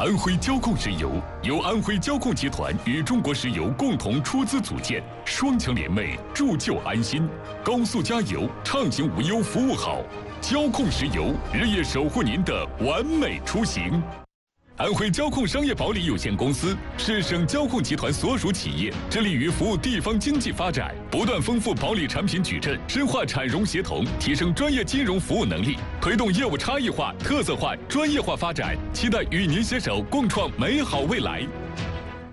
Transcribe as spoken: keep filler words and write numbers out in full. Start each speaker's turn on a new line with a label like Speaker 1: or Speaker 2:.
Speaker 1: 安徽交控石油由安徽交控集团与中国石油共同出资组建，双强联袂，铸就安心。高速加油，畅行无忧，服务好。交控石油日夜守护您的完美出行。安徽交控商业保理有限公司是省交控集团所属企业，致力于服务地方经济发展，不断丰富保理产品矩阵，深化产融协同，提升专业金融服务能力，推动业务差异化、特色化、专业化发展。期待与您携手共创美好未来。